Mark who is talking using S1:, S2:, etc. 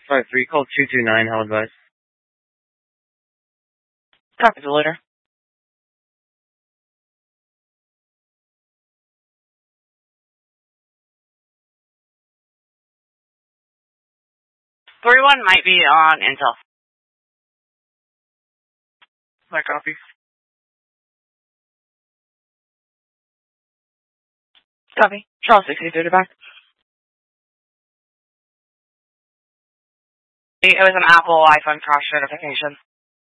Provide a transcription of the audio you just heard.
S1: 653, call 229, how advised?
S2: Copy the letter.
S3: $41 might be on Intel.
S2: My copy. Copy. Charles 63 back.
S3: It was an Apple iPhone crash notification.